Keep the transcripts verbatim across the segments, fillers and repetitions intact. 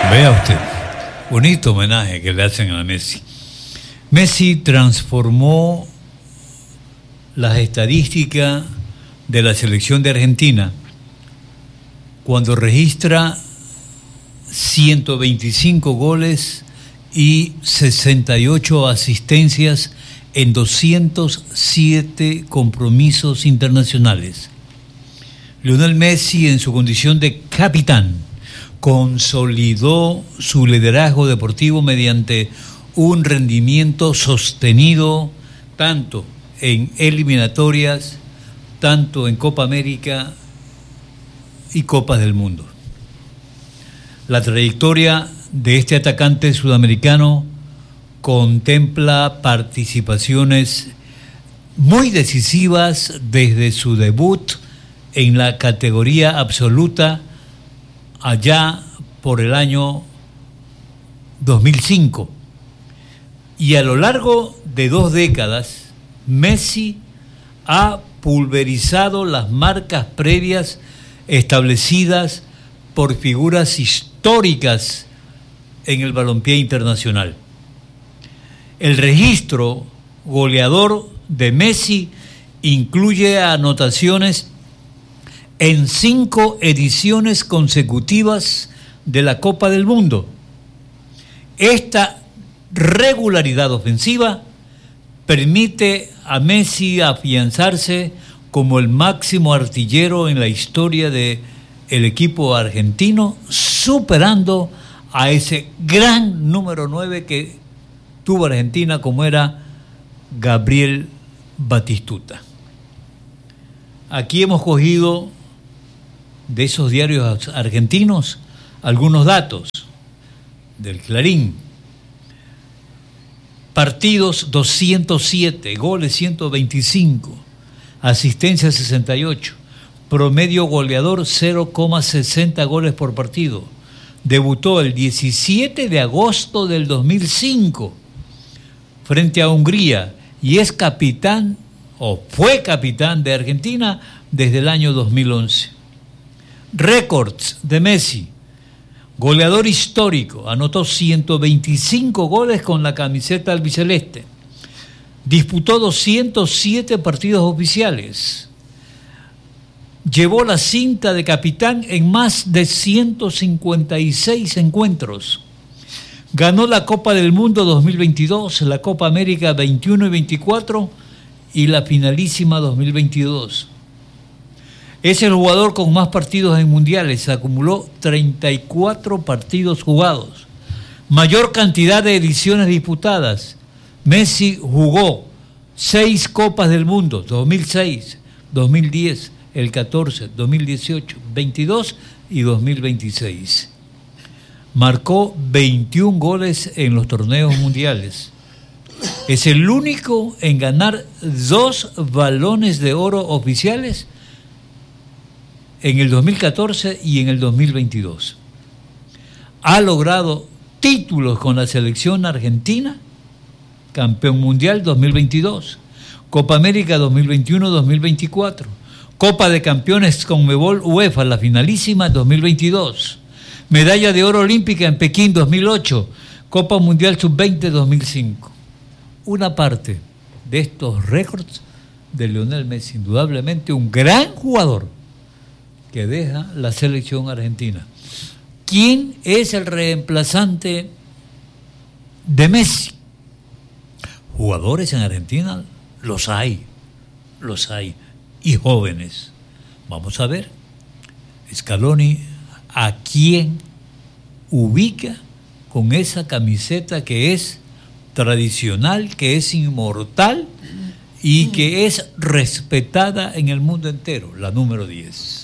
Vea usted, bonito homenaje que le hacen a Messi. Messi transformó las estadísticas de la selección de Argentina cuando registra ciento veinticinco goles y sesenta y ocho asistencias en doscientos siete compromisos internacionales. Lionel Messi, en su condición de capitán, consolidó su liderazgo deportivo mediante un rendimiento sostenido tanto en eliminatorias, tanto en Copa América y Copas del Mundo. La trayectoria de este atacante sudamericano contempla participaciones muy decisivas desde su debut en la categoría absoluta allá por el año dos mil cinco. Y a lo largo de dos décadas, Messi ha pulverizado las marcas previas establecidas por figuras históricas en el balompié internacional. El registro goleador de Messi incluye anotaciones en cinco ediciones consecutivas de la Copa del Mundo. Esta regularidad ofensiva permite a Messi afianzarse como el máximo artillero en la historia del equipo argentino, superando a ese gran número nueve que tuvo Argentina, como era Gabriel Batistuta. Aquí hemos cogido de esos diarios argentinos algunos datos del Clarín. Partidos doscientos siete, goles ciento veinticinco, asistencia sesenta y ocho, promedio goleador cero coma sesenta goles por partido. Debutó el diecisiete de agosto del dos mil cinco frente a Hungría y es capitán, o fue capitán de Argentina desde el año dos mil once. Récords de Messi. Goleador histórico, anotó ciento veinticinco goles con la camiseta albiceleste. Disputó doscientos siete partidos oficiales. Llevó la cinta de capitán en más de ciento cincuenta y seis encuentros. Ganó la Copa del Mundo dos mil veintidós, la Copa América veintiuno y veinticuatro y la finalísima dos mil veintidós. Es el jugador con más partidos en mundiales, acumuló treinta y cuatro partidos jugados. Mayor cantidad de ediciones disputadas. Messi jugó seis Copas del Mundo, dos mil seis, dos mil diez, el catorce, dos mil dieciocho, veintidós y dos mil veintiséis. Marcó veintiún goles en los torneos mundiales. Es el único en ganar dos balones de oro oficiales en el dos mil catorce y en el dos mil veintidós. Ha logrado títulos con la selección argentina, campeón mundial dos mil veintidós, Copa América dos mil veintiuno dos mil veinticuatro, Copa de Campeones Conmebol UEFA, la finalísima dos mil veintidós, medalla de oro olímpica en Pekín dos mil ocho, Copa Mundial sub veinte dos mil cinco. Una parte de estos récords de Lionel Messi, indudablemente un gran jugador que deja la selección argentina. ¿Quién es el reemplazante de Messi? Jugadores en Argentina los hay, los hay, y jóvenes. Vamos a ver, Scaloni, ¿a quién ubica con esa camiseta que es tradicional, que es inmortal y que es respetada en el mundo entero? La número diez.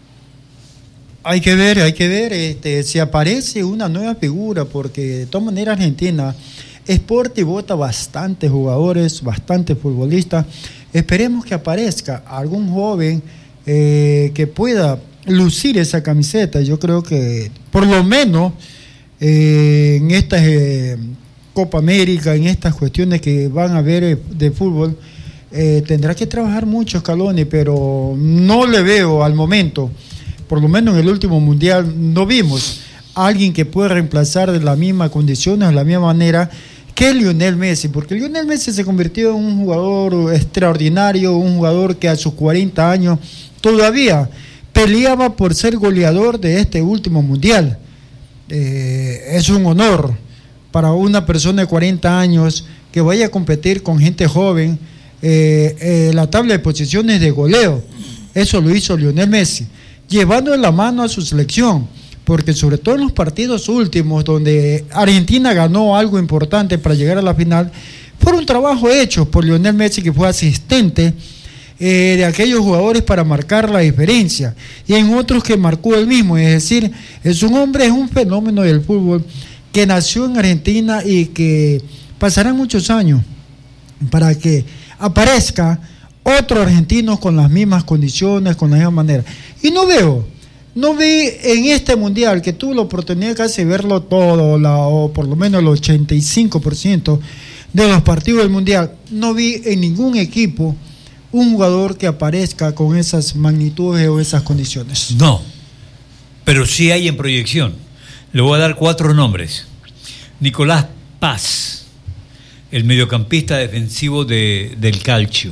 Hay que ver, hay que ver este, si aparece una nueva figura, porque de todas maneras Argentina exporta y vota bastantes jugadores, bastantes futbolistas. Esperemos que aparezca algún joven eh, que pueda lucir esa camiseta. Yo creo que por lo menos eh, en estas eh, Copa América, en estas cuestiones que van a haber eh, de fútbol, eh, tendrá que trabajar mucho Scaloni, pero no le veo al momento. Por lo menos en el último mundial no vimos alguien que puede reemplazar de las mismas condiciones, de la misma manera que Lionel Messi, porque Lionel Messi se convirtió en un jugador extraordinario, un jugador que a sus cuarenta años todavía peleaba por ser goleador de este último mundial. Eh, es un honor para una persona de cuarenta años que vaya a competir con gente joven eh, eh, la tabla de posiciones de goleo. Eso lo hizo Lionel Messi, llevando la mano a su selección, porque sobre todo en los partidos últimos donde Argentina ganó algo importante para llegar a la final, fue un trabajo hecho por Lionel Messi, que fue asistente eh, de aquellos jugadores para marcar la diferencia, y en otros que marcó él mismo. Es decir, es un hombre, es un fenómeno del fútbol que nació en Argentina y que pasarán muchos años para que aparezca otro argentino con las mismas condiciones, con la misma manera. Y no veo No vi en este mundial, que tuve la oportunidad casi de verlo todo, la, o por lo menos el ochenta y cinco por ciento de los partidos del mundial, no vi en ningún equipo un jugador que aparezca con esas magnitudes o esas condiciones. No, pero sí hay en proyección. Le voy a dar cuatro nombres. Nicolás Paz, el mediocampista defensivo de, del Calcio.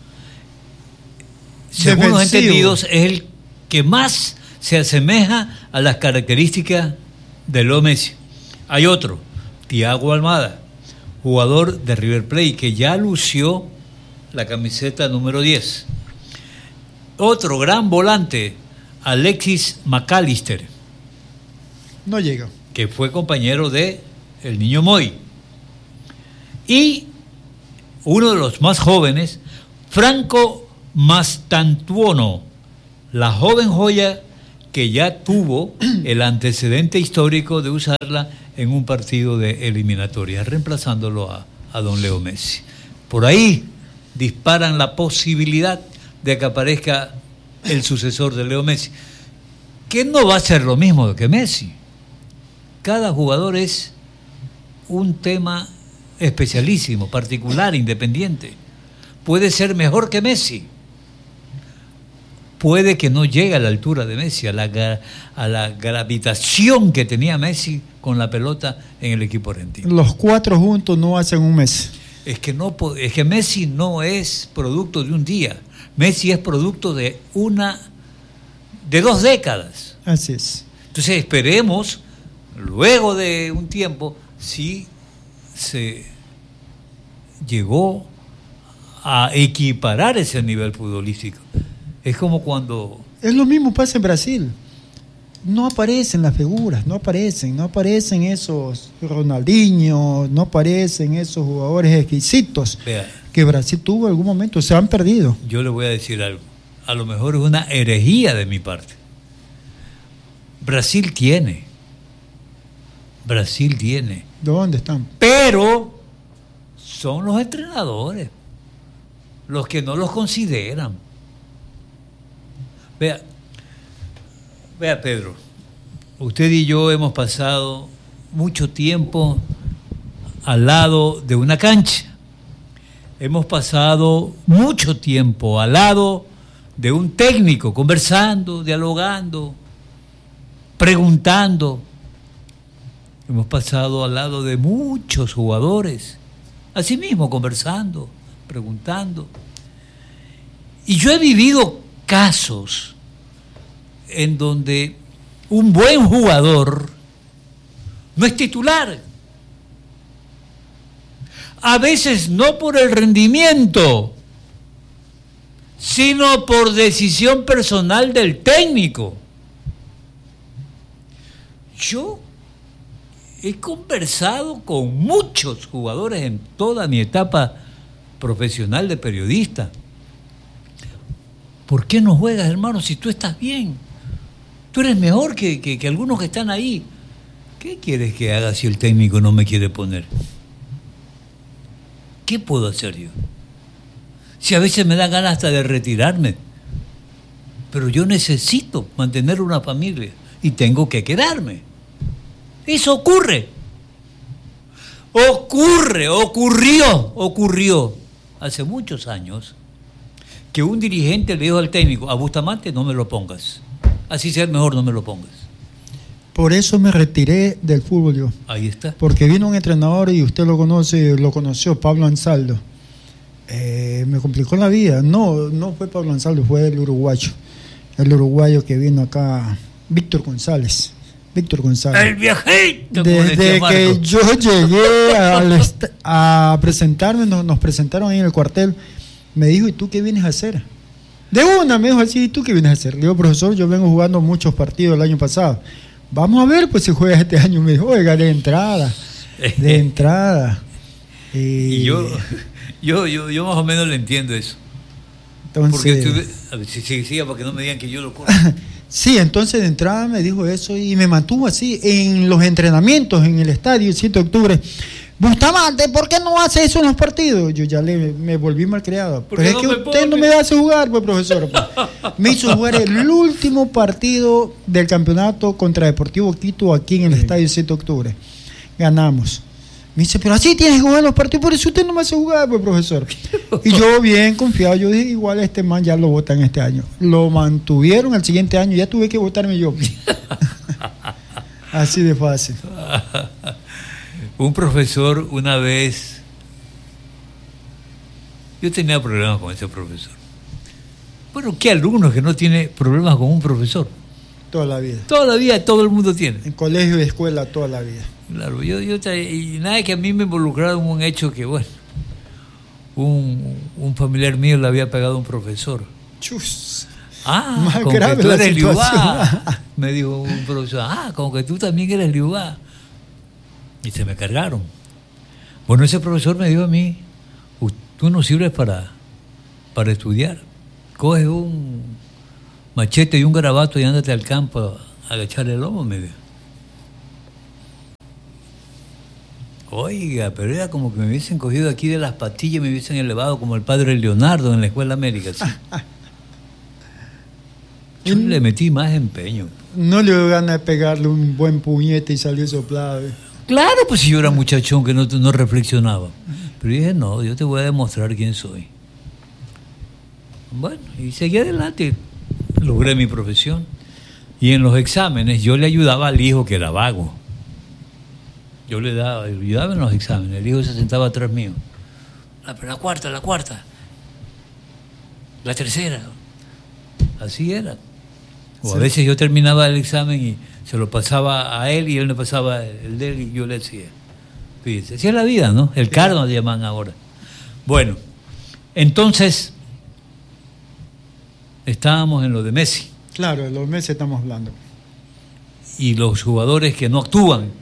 Según los entendidos, es el que más se asemeja a las características de Leo Messi. Hay otro, Thiago Almada, jugador de River Plate, que ya lució la camiseta número diez. Otro gran volante, Alexis McAllister. No llega. Que fue compañero de el Niño Moy. Y uno de los más jóvenes, Franco Mastantuono, la joven joya que ya tuvo el antecedente histórico de usarla en un partido de eliminatoria, reemplazándolo a, a don Leo Messi. Por ahí disparan la posibilidad de que aparezca el sucesor de Leo Messi, que no va a ser lo mismo que Messi. Cada jugador es un tema especialísimo, particular, independiente. Puede ser mejor que Messi. Puede que no llegue a la altura de Messi, a la, a la gravitación que tenía Messi con la pelota en el equipo argentino. Los cuatro juntos no hacen un mes. Es que, no, es que Messi no es producto de un día. Messi es producto de una, de dos décadas. Así es. Entonces esperemos, luego de un tiempo, si se llegó a equiparar ese nivel futbolístico. Es como cuando... Es lo mismo pasa en Brasil. No aparecen las figuras, no aparecen, no aparecen esos Ronaldinho, no aparecen esos jugadores exquisitos. Vea, que Brasil tuvo en algún momento, se han perdido. Yo le voy a decir algo, a lo mejor es una herejía de mi parte. Brasil tiene, Brasil tiene. ¿Dónde están? Pero son los entrenadores los que no los consideran. Vea, vea Pedro, usted y yo hemos pasado mucho tiempo al lado de una cancha. Hemos pasado mucho tiempo al lado de un técnico, conversando, dialogando, preguntando. Hemos pasado al lado de muchos jugadores, así mismo conversando, preguntando. Y yo he vivido casos en donde un buen jugador no es titular. A veces no por el rendimiento, sino por decisión personal del técnico. Yo he conversado con muchos jugadores en toda mi etapa profesional de periodista. ¿Por qué no juegas, hermano, si tú estás bien? Tú eres mejor que, que, que algunos que están ahí. ¿Qué quieres que haga si el técnico no me quiere poner? ¿Qué puedo hacer yo? Si a veces me da ganas hasta de retirarme. Pero yo necesito mantener una familia y tengo que quedarme. Eso ocurre. Ocurre, ocurrió, ocurrió hace muchos años que un dirigente le dijo al técnico: a Bustamante no me lo pongas. Así sea mejor, no me lo pongas. Por eso me retiré del fútbol yo. Ahí está. Porque vino un entrenador y usted lo conoce, lo conoció, Pablo Ansaldo. Eh, me complicó la vida. No, no fue Pablo Ansaldo, fue el uruguayo. El uruguayo que vino acá, Víctor González. Víctor González. El viajito. Desde que yo llegué a, a presentarme, nos, nos presentaron ahí en el cuartel, me dijo, ¿y tú qué vienes a hacer? De una, me dijo así, ¿y tú qué vienes a hacer? Le digo, profesor, yo vengo jugando muchos partidos el año pasado. Vamos a ver, pues si juegas este año. Me dijo, oiga, de entrada, de entrada. Y, y yo, yo, yo, yo más o menos le entiendo eso. Entonces, porque estuve, a ver, si sigue, sigue, para que no me digan que yo lo corro. Sí, entonces de entrada me dijo eso y me mantuvo así en los entrenamientos en el estadio el siete de octubre. Bustamante, ¿por qué no hace eso en los partidos? Yo ya le, me volví malcriado. Pero es no que usted pone? No me hace jugar, pues, profesor. Pues. Me hizo jugar el último partido del campeonato contra Deportivo Quito aquí en el sí. estadio siete de octubre. Ganamos. Me dice, pero así tienes que jugar los partidos, por eso usted no me hace jugar, pues, profesor. Y yo bien confiado, yo dije, igual este man ya lo votan este año. Lo mantuvieron el siguiente año, ya tuve que votarme yo. Así de fácil. Un profesor una vez, yo tenía problemas con ese profesor. Bueno, ¿qué alumno que no tiene problemas con un profesor? Toda la vida. Toda la vida, todo el mundo tiene. En colegio y escuela, toda la vida. Claro, yo, yo y nada que a mí me involucraron en un hecho que, bueno, un, un familiar mío le había pegado a un profesor. Chus. Ah, más como grave que tú la eres situación. Liubá, me dijo un profesor. Ah, como que tú también eres Liubá. Y se me cargaron. Bueno, ese profesor me dijo a mí, tú no sirves para, para estudiar. Coge un machete y un garabato y ándate al campo a agachar el lomo, me dijo. Oiga, pero era como que me hubiesen cogido aquí de las patillas y me hubiesen elevado como el padre Leonardo en la Escuela América. ¿Sí? Yo le metí más empeño. No le dio ganas de pegarle un buen puñete y salir soplado. ¿eh? Claro, pues si yo era muchachón que no, no reflexionaba. Pero dije, no, yo te voy a demostrar quién soy. Bueno, y seguí adelante. Logré mi profesión. Y en los exámenes yo le ayudaba al hijo que era vago. Yo le daba, le ayudaba en los exámenes. El hijo se sentaba atrás mío. La, la cuarta, la cuarta. La tercera. Así era. O sí. A veces yo terminaba el examen y se lo pasaba a él y él me pasaba el de él y yo le decía. Fíjense, así es la vida, ¿no? El karma le llaman ahora. Bueno, entonces estábamos en lo de Messi. Claro, de los Messi estamos hablando. Y los jugadores que no actúan.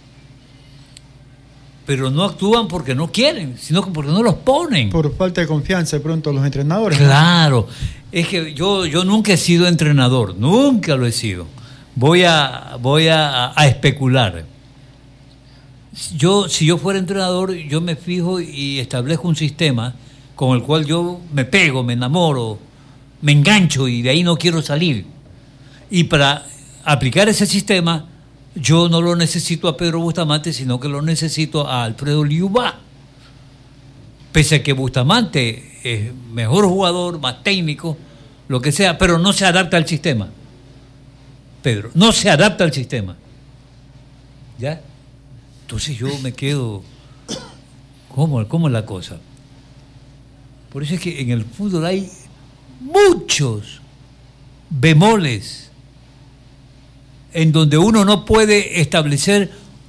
Pero no actúan porque no quieren, sino porque no los ponen. Por falta de confianza de pronto los entrenadores. Claro, es que yo, yo nunca he sido entrenador, nunca lo he sido. Voy a, voy a, a especular. Yo, si yo fuera entrenador, yo me fijo y establezco un sistema con el cual yo me pego, me enamoro, me engancho y de ahí no quiero salir. Y para aplicar ese sistema, yo no lo necesito a Pedro Bustamante, sino que lo necesito a Alfredo Liubá. Pese a que Bustamante es mejor jugador, más técnico, lo que sea, pero no se adapta al sistema. Pedro, no se adapta al sistema. ¿Ya? Entonces yo me quedo... ¿Cómo, cómo es la cosa? Por eso es que en el fútbol hay muchos bemoles en donde uno no puede establecer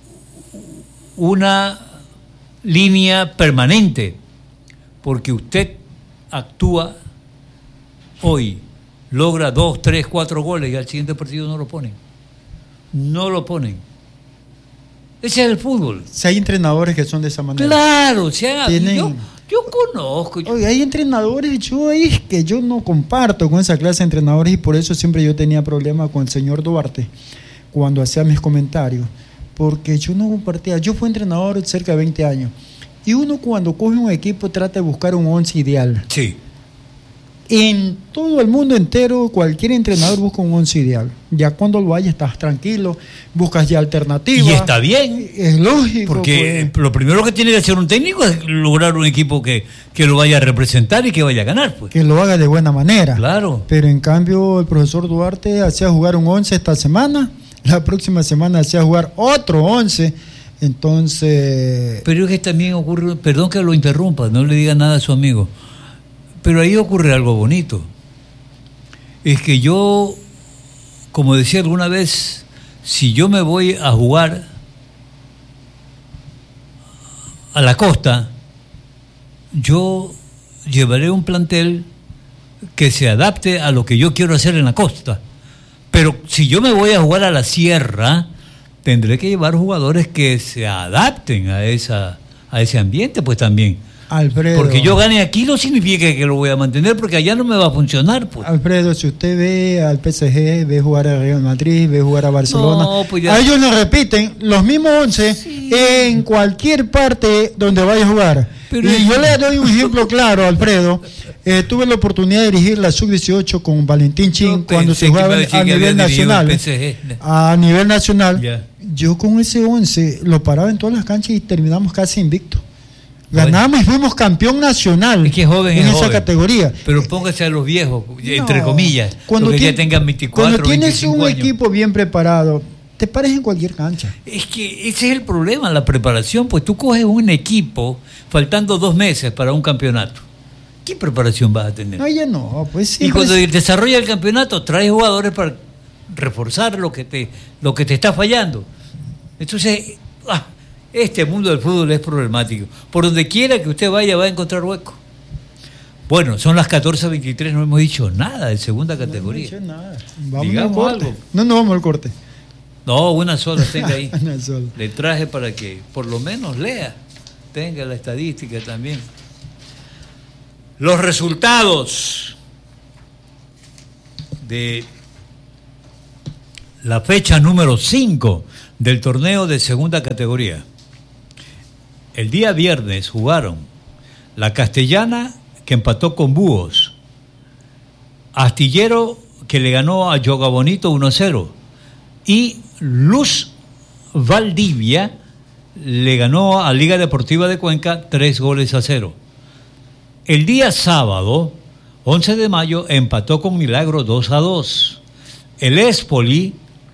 una línea permanente, porque usted actúa hoy, logra dos, tres, cuatro goles y al siguiente partido no lo ponen. No lo ponen. Ese es el fútbol. Si hay entrenadores que son de esa manera. Claro, si hay, Tienen... yo, yo conozco. Yo... Oye, hay entrenadores yo ahí que yo no comparto con esa clase de entrenadores y por eso siempre yo tenía problemas con el señor Duarte cuando hacía mis comentarios, porque yo no compartía. Yo fui entrenador cerca de veinte años y uno cuando coge un equipo trata de buscar un once ideal. Sí. En todo el mundo entero, cualquier entrenador busca un once ideal. Ya cuando lo hay, estás tranquilo, buscas ya alternativas. Y está bien. Es lógico. Porque pues, lo primero que tiene que hacer un técnico es lograr un equipo que, que lo vaya a representar y que vaya a ganar. Pues. Que lo haga de buena manera. Claro. Pero en cambio, el profesor Duarte hacía jugar un once esta semana la próxima semana se va a jugar otro once. Entonces... Pero es que también ocurre, perdón que lo interrumpa, no le diga nada a su amigo, pero ahí ocurre algo bonito. Es que yo, como decía alguna vez, si yo me voy a jugar a la costa, yo llevaré un plantel que se adapte a lo que yo quiero hacer en la costa. Pero si yo me voy a jugar a la sierra, tendré que llevar jugadores que se adapten a esa a ese ambiente, pues también. Alfredo. Porque yo gane aquí no significa que lo voy a mantener, porque allá no me va a funcionar, pues. Alfredo, si usted ve al P S G, ve jugar a Real Madrid, ve jugar a Barcelona, no, pues ya... a ellos nos repiten los mismos once sí. en cualquier parte donde vaya a jugar. Pero y es... yo le doy un ejemplo claro, Alfredo. Eh, tuve la oportunidad de dirigir la sub dieciocho con Valentín Chin cuando se jugaba a nivel nacional. A nivel nacional. Yeah. Yo con ese once lo paraba en todas las canchas y terminamos casi invicto. Ganamos y fuimos campeón nacional es que joven, en es esa joven. categoría. Pero póngase a los viejos, entre no, comillas, cuando que tiene, ya tengan veinticuatro, cuando tienes un años. Equipo bien preparado, te pares en cualquier cancha. Es que ese es el problema, la preparación. Pues tú coges un equipo faltando dos meses para un campeonato. ¿Qué preparación vas a tener? No, ya no. Pues y cuando es... desarrolla el campeonato, traes jugadores para reforzar lo que te, lo que te está fallando. Entonces... Ah, este mundo del fútbol es problemático. Por donde quiera que usted vaya va a encontrar hueco. Bueno, son las catorce veintitrés, no hemos dicho nada de segunda categoría. No hemos dicho nada. Vamos Digamos al corte. Algo. No, no vamos al corte. No, una sola tenga ahí. Una sola. Le traje para que por lo menos lea, tenga la estadística también. Los resultados de la fecha número cinco del torneo de segunda categoría. El día viernes jugaron la Castellana, que empató con Búhos, Astillero, que le ganó a Yoga Bonito uno a cero, y Luz Valdivia le ganó a Liga Deportiva de Cuenca tres goles a cero. El día sábado, once de mayo, empató con Milagro dos a dos. El Espoli,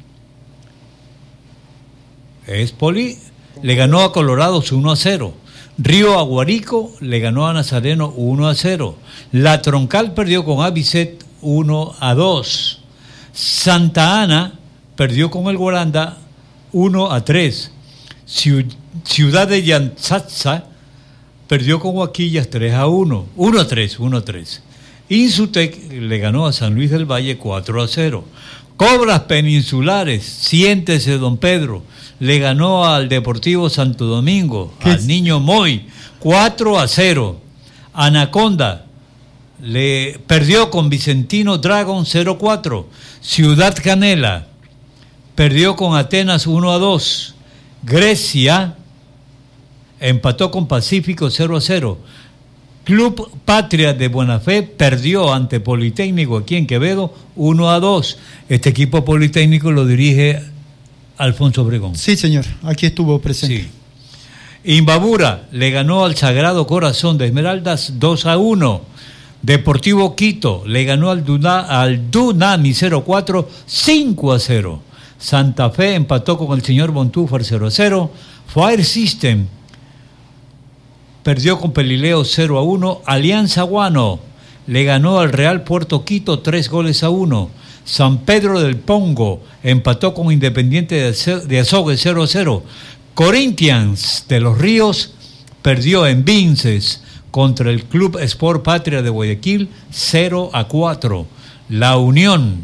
Espoli le ganó a Colorados uno a cero. Río Aguarico le ganó a Nazareno uno a cero. La Troncal perdió con Avicet uno a dos. Santa Ana perdió con el Guaranda uno a tres. Ciudad de Yantzatza perdió con Huaquillas tres a uno. uno a tres, uno a tres. Insutec le ganó a San Luis del Valle cuatro a cero. Cobras Peninsulares, siéntese don Pedro, le ganó al Deportivo Santo Domingo, al es? Niño Moy, cuatro a cero. Anaconda le perdió con Vicentino Dragon cero a cuatro. Ciudad Canela perdió con Atenas uno a dos. Grecia empató con Pacífico cero a cero. Club Patria de Buena Fe perdió ante Politécnico aquí en Quevedo uno a dos. Este equipo Politécnico lo dirige Alfonso Obregón. Sí, señor, aquí estuvo presente. Sí. Imbabura le ganó al Sagrado Corazón de Esmeraldas dos a uno. Deportivo Quito le ganó al, Duna, al Dunami cero a cuatro, cinco a cero. Santa Fe empató con el señor Montúfar cero a cero. Fire System perdió con Pelileo cero a uno. Alianza Guano le ganó al Real Puerto Quito tres goles a uno. San Pedro del Pongo empató con Independiente de Azogue cero a cero. Corinthians de los Ríos perdió en Vinces contra el Club Sport Patria de Guayaquil cero a cuatro. La Unión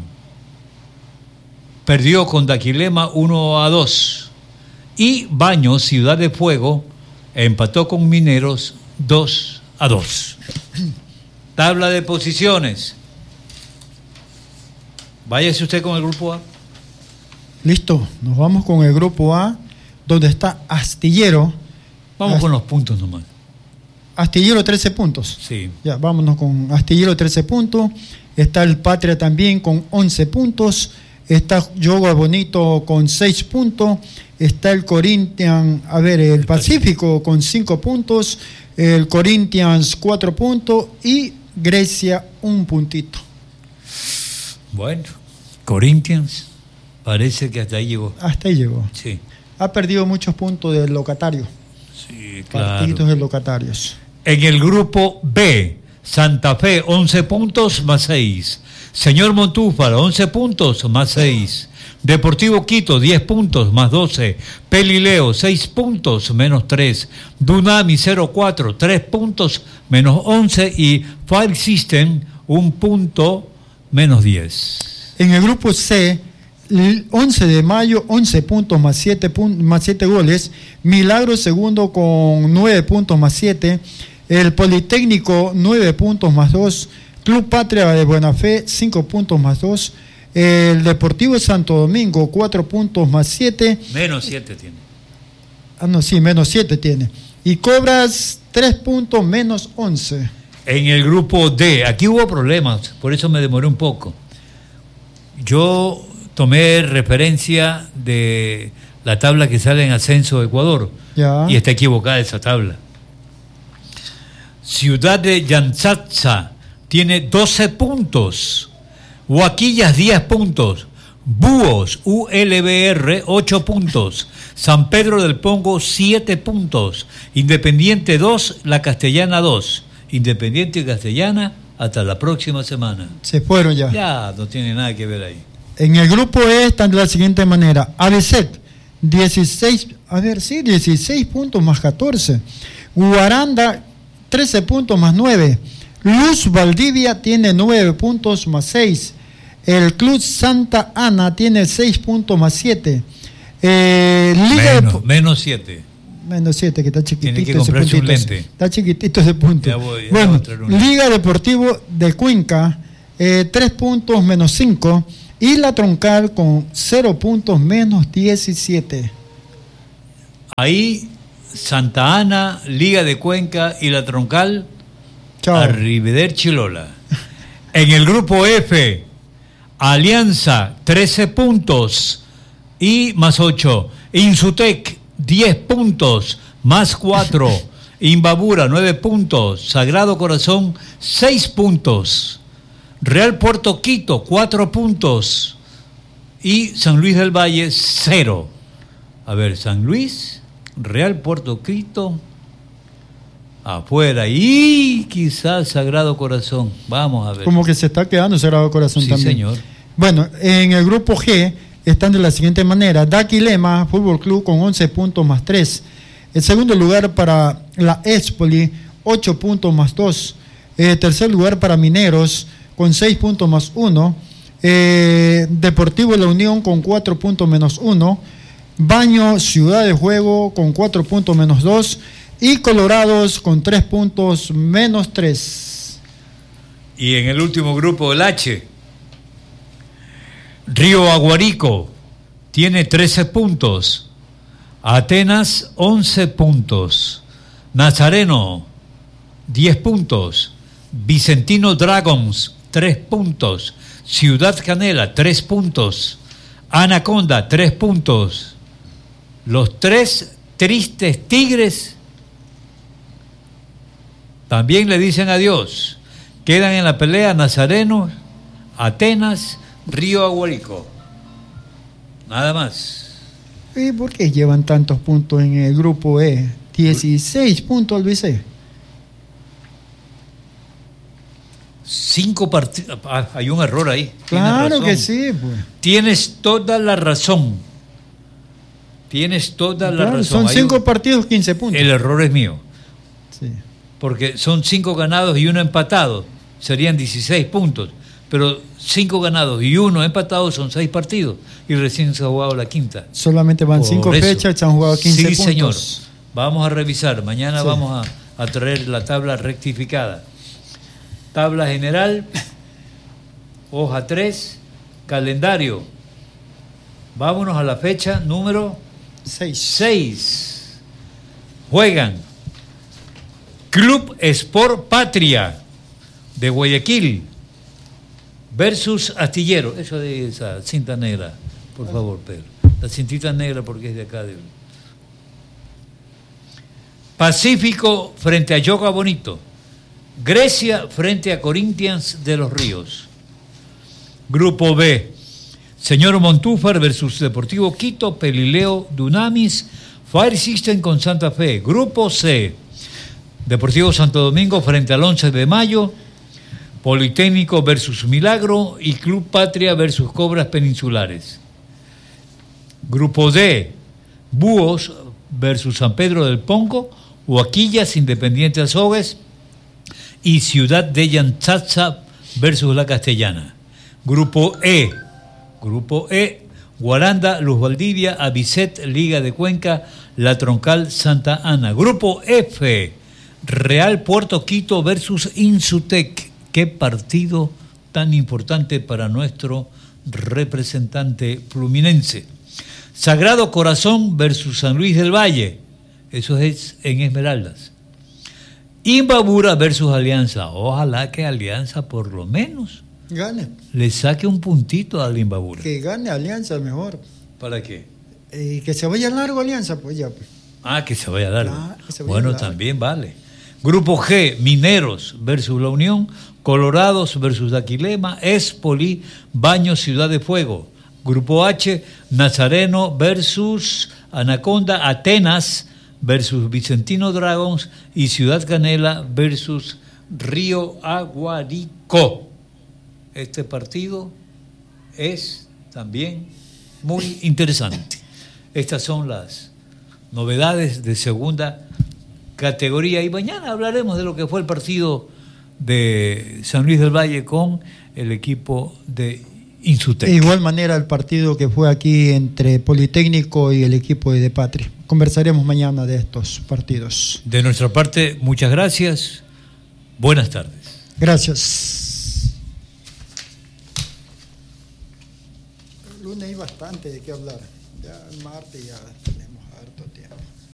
perdió con Daquilema uno a dos. Y Baños, Ciudad de Fuego, empató con Mineros dos a dos. Tabla de posiciones. Váyase usted con el grupo A. Listo, nos vamos con el grupo A, donde está Astillero. Vamos Ast- con los puntos nomás. Astillero trece puntos. Sí. Ya, vámonos con Astillero trece puntos. Está el Patria también con once puntos. Está Yoga Bonito con seis puntos. Está el Corinthians, a ver, el, el Pacífico con cinco puntos. El Corinthians cuatro puntos. Y Grecia un puntito. Bueno, Corinthians. Parece que hasta ahí llegó. Hasta ahí llegó. Sí. Ha perdido muchos puntos del locatario. Sí, claro. Partidos de locatarios. En el grupo B, Santa Fe, once puntos más seis. Señor Montúfar, once puntos más seis. Deportivo Quito, diez puntos más doce. Pelileo, seis puntos menos tres. Dunami, cero cuatro, tres puntos menos once. Y Fire System, un punto menos diez. En el grupo C, el once de mayo, once puntos más siete, pun- más siete goles. Milagro segundo con nueve puntos más siete. El Politécnico, nueve puntos más dos. Club Patria de Buena Fe, cinco puntos más dos. El Deportivo Santo Domingo, cuatro puntos más siete. Menos siete tiene. Ah, no, sí, menos siete tiene. Y Cobras, tres puntos menos once. En el grupo D, aquí hubo problemas, por eso me demoré un poco. Yo tomé referencia de la tabla que sale en Ascenso de Ecuador. Ya. Y está equivocada esa tabla. Ciudad de Yanzatza tiene doce puntos. Huaquillas, diez puntos. Búhos, U L B R, ocho puntos. San Pedro del Pongo, siete puntos. Independiente, dos. La Castellana, dos. Independiente y Castellana, hasta la próxima semana. Se fueron ya. Ya, no tiene nada que ver ahí. En el grupo E están de la siguiente manera. A B C T, dieciséis, a ver, sí, dieciséis puntos más catorce. Guaranda, trece puntos más nueve. Luz Valdivia tiene nueve puntos más seis. El Club Santa Ana tiene seis puntos más siete. Eh, Liga Menos, de... menos siete. Menos siete, que está chiquitito. Tiene que ese comprarse un puntito. lente. Está chiquitito ese punto. Ya voy, ya bueno, voy a traer un lente. Liga Deportivo de Cuenca, eh, tres puntos menos cinco. Y la Troncal con cero puntos menos diecisiete. Ahí, Santa Ana, Liga de Cuenca y la Troncal, Chao. arrivederci Lola. En el grupo F, Alianza, trece puntos y más ocho. Insutec, diez puntos más cuatro. Imbabura, nueve puntos. Sagrado Corazón, seis puntos. Real Puerto Quito, cuatro puntos. Y San Luis del Valle, cero. A ver, San Luis, Real Puerto Quito, afuera. Y quizás Sagrado Corazón. Vamos a ver. Como que se está quedando Sagrado Corazón Sí, también. señor. Bueno, en el grupo G están de la siguiente manera. Daquilema, Fútbol Club con once puntos más tres. El segundo lugar para la Espoli, ocho puntos más dos. Eh, tercer lugar para Mineros, con seis puntos más uno. Eh, Deportivo La Unión con cuatro puntos menos uno. Baño Ciudad de Juego con cuatro puntos menos dos. Y Colorados con tres puntos menos tres. Y en el último grupo, el H, Río Aguarico tiene trece puntos. Atenas, once puntos. Nazareno, diez puntos. Vicentino Dragons, tres puntos. Ciudad Canela, tres puntos. Anaconda, tres puntos. Los tres tristes Tigres también le dicen adiós. Quedan en la pelea Nazareno, Atenas, Río Aguarico. Nada más. ¿Y por qué llevan tantos puntos en el grupo E? dieciséis puntos, Luis. Cinco partidos. Ah, hay un error ahí. Claro que sí, pues. Tienes toda la razón. Tienes toda Claro, la razón. son Hay cinco un... partidos, quince puntos. El error es mío. Sí. Porque son cinco ganados y uno empatado. Serían dieciséis puntos. Pero cinco ganados y uno empatado son seis partidos. Y recién se ha jugado la quinta. Solamente van Por cinco eso. fechas, se han jugado quince sí, puntos. señor. Vamos a revisar. Mañana Sí. vamos a, a traer la tabla rectificada. Tabla general, hoja tres, calendario. Vámonos a la fecha número Seis. seis. Juegan Club Sport Patria de Guayaquil versus Astillero. Eso de esa cinta negra, por favor, Pedro. La cintita negra porque es de acá. De... Pacífico frente a Yoga Bonito. Grecia frente a Corinthians de los Ríos. Grupo B. Señor Montúfar versus Deportivo Quito, Pelileo Dunamis, Fire System con Santa Fe. Grupo C, Deportivo Santo Domingo frente al once de mayo, Politécnico versus Milagro y Club Patria versus Cobras Peninsulares. Grupo D, Búhos versus San Pedro del Ponco, Huaquillas, Independiente Azogues y Ciudad de Yantzatza versus La Castellana. Grupo E, Grupo E, Guaranda, Luz Valdivia, Avicet, Liga de Cuenca, La Troncal, Santa Ana. Grupo F, Real Puerto Quito versus Insutec. Qué partido tan importante para nuestro representante fluminense. Sagrado Corazón versus San Luis del Valle. Eso es en Esmeraldas. Imbabura versus Alianza. Ojalá que Alianza por lo menos gane. Le saque un puntito a Imbabura. Que gane Alianza mejor. ¿Para qué? Eh, que se vaya largo Alianza, pues ya. Ah, que se vaya largo. Ah, se vaya bueno, largo. también vale. Grupo G, Mineros versus La Unión, Colorados versus Daquilema, Espoli, Baños, Ciudad de Fuego. Grupo H, Nazareno versus Anaconda, Atenas versus Vicentino Dragons y Ciudad Canela versus Río Aguarico. Este partido es también muy interesante. Estas son las novedades de segunda categoría y mañana hablaremos de lo que fue el partido de San Luis del Valle con el equipo de Insutec. De igual manera el partido que fue aquí entre Politécnico y el equipo de Patria. Conversaremos mañana de estos partidos. De nuestra parte, muchas gracias. Buenas tardes. Gracias. El lunes hay bastante de qué hablar. Ya el martes ya tenemos harto tiempo.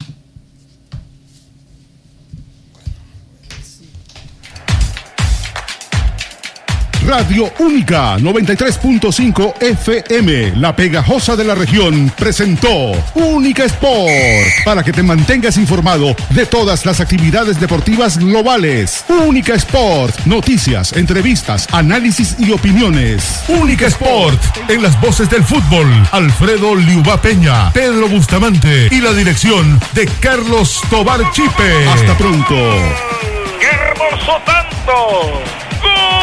Radio Única noventa y tres punto cinco F M, la pegajosa de la región, presentó Única Sport, para que te mantengas informado de todas las actividades deportivas globales. Única Sport, noticias, entrevistas, análisis y opiniones. Única Sport, en las voces del fútbol, Alfredo Liuba Peña, Pedro Bustamante y la dirección de Carlos Tobar Chipe. Hasta pronto. ¡Qué hermoso tanto!